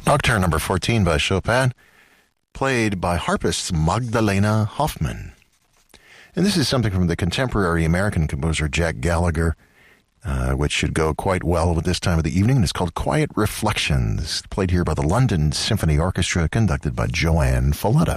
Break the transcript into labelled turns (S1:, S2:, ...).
S1: Nocturne number 14 by Chopin, played by harpist Magdalena Hoffman. And this is something from the contemporary American composer Jack Gallagher, which should go quite well with this time of the evening. It's called Quiet Reflections, played here by the London Symphony Orchestra, conducted by Joanne Falletta.